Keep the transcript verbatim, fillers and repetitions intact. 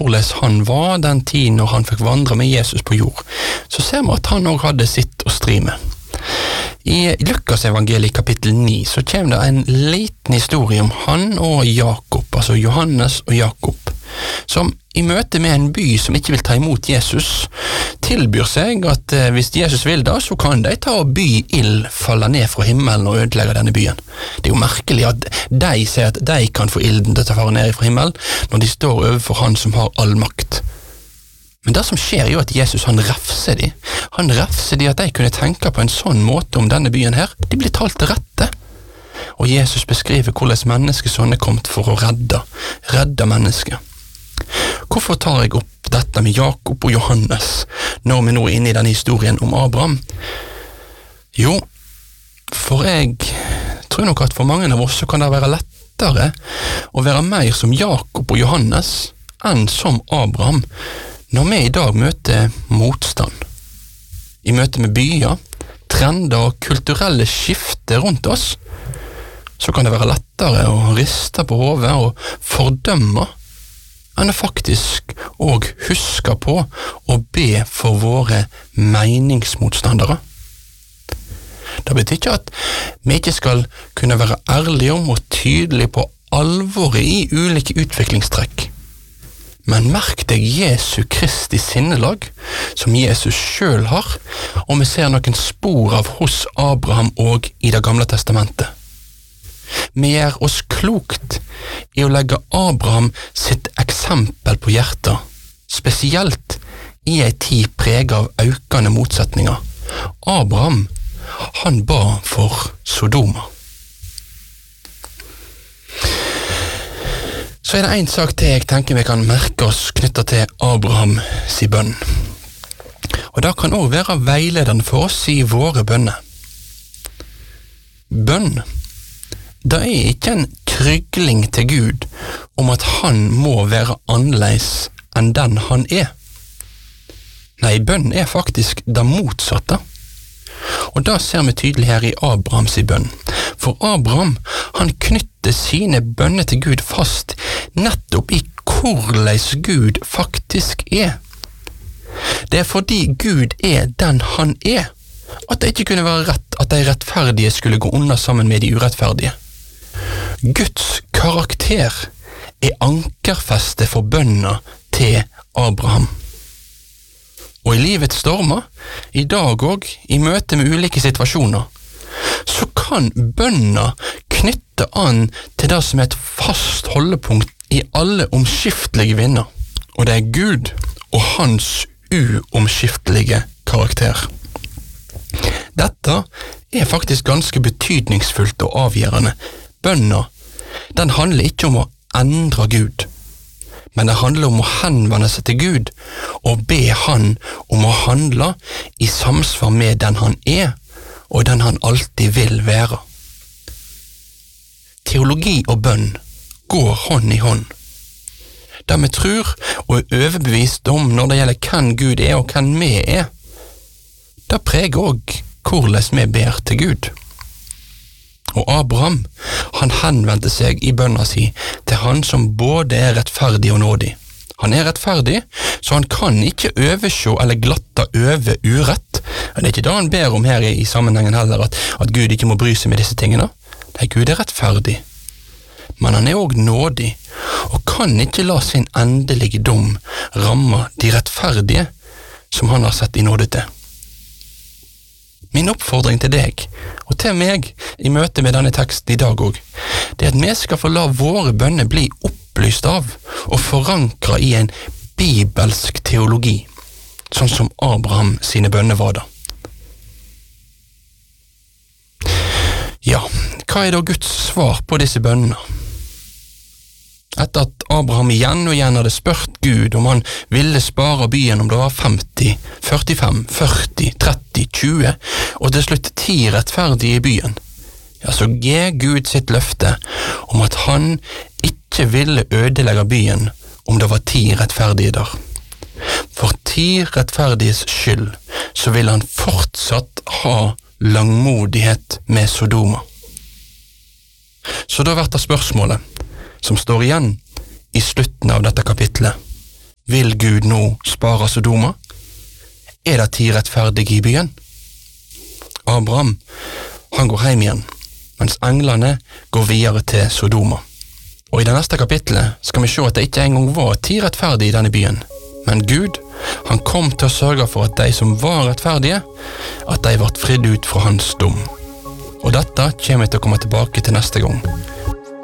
hvordan han var den tiden når han fikk vandre med Jesus på jord, så ser vi at han også hadde sitt å stri med. I Lukas evangeliet kapittel ni så kommer det en liten historie om han og Jakob, altså Johannes og Jakob, som i møte med en by som ikke vil ta imot Jesus, tilbyr seg at eh, hvis Jesus vil da, så kan de ta og by ild falle ned fra himmelen og ødelegge denne byen. Det er jo merkelig at de sier at de kan få ilden til å fare ned fra himmelen, når de står overfor han som har all makt. Men det som skjer er jo at Jesus han refser de. Han refser de at de kunne tenke på en sånn måte om denne byen her. De blir talt til rette. Og Jesus beskriver hvordan menneskesønnen er kommet for å redde, redde mennesket. Hvorfor tar jeg opp dette med Jakob og Johannes når vi nå er inne i denne historien om Abraham? Jo, for jeg tror nok at for mange av oss så kan det være lettere å være mer som Jakob og Johannes enn som Abraham når vi i dag møter motstand. I møte med byer, trender og kulturelle skifter rundt oss, så kan det være lettere å riste på hodet og fordømme enn å faktisk og huske på og be for våre meningsmotstandere. Det betyr ikke at vi ikke skal kunne være ærlige om og tydelige på alvoret i ulike utviklingstrekk. Men merk deg Jesu Kristi sinnelag, som Jesus selv har, og vi ser noen spor av hos Abraham og i det gamle testamentet. Vi gjør oss klokt i å legge Abraham sitt eksempel på hjertet, spesielt i en tid preget av økende motsetninger. Abraham, han ba for Sodoma. Så er det en sak til jeg tenker vi kan merke oss knyttet til Abraham sin bønn. Og det kan også være veiledende for oss i våre bønner. Bønn, det er ikke en krygling til Gud om at han må være annerledes enn den han er. Nei, bønn er faktisk det motsatte. Og det ser vi tydelig her i Abrahams bønn. For Abraham, han knytter sine bønner til Gud fast nettopp i hvordan Gud faktisk er. Det er fordi Gud er den han er, at det ikke kunne være rett at de rettferdige skulle gå unna sammen med de urettferdige. Guds karakter er ankerfeste for bønna til Abraham. Og i livets stormer, i dag og i møte med ulike situasjoner, så kan bønna knytte an til det som er et fast holdepunkt i alle omskiftelige vinder, og det er Gud og hans uomskiftelige karakter. Dette er faktisk ganske betydningsfullt og avgjørende. Bønna, den handler ikke om å endre Gud, men det handler om å henvende seg til Gud og be han om å handle i samsvar med den han er og den han alltid vil være. Teologi og bønn går hånd i hånd. Det vi tror og er overbevist om når det gjelder hvem Gud er og hvem vi er, det preger også hvordan vi ber til Gud. Og Abraham, han henvendte seg i bønna si til han som både er rettferdig og nådig. Han er rettferdig, så han kan ikke oversjå eller glatte over urett. Det er ikke det han ber om her i, i sammenhengen heller, at, at Gud ikke må bry seg med disse tingene. Nei, Gud er rettferdig. Men han er også nådig, og kan ikke la sin endelige dom ramme de rettferdige som han har sett i nåde til. Min oppfordring til deg, og til meg i møte med denne teksten i dag også, det er at vi skal få la våre bønner bli opplyst av og forankret i en bibelsk teologi, sånn som Abraham sine bønner var da. Ja, hva er da Guds svar på disse bønnene? Etter at Abraham igjen og igjen hadde spurt Gud om han ville spare byen om det var femti, førtifem, førti, tretti, tjue, og til slutt ti rettferdige i byen, ja, så ga Gud sitt løfte om at han ikke ville ødelegge byen om det var ti rettferdige der. For ti rettferdiges skyld så ville han fortsatt ha langmodighet med Sodoma. Så da blir det spørsmålet som står igjen i slutten av dette kapitlet. Vil Gud nå spare Sodoma? Er det ti rettferdige i byen? Abraham, han går hjem igjen, mens englene går videre til Sodoma. Og i det neste kapittelet skal vi se at det ikke engang var ti rettferdige i denne byen, men Gud, han kom til å sørge for at de som var rettferdige, at de ble fridd ut fra hans dom. Og dette kommer vi til å komme tilbake til neste gang.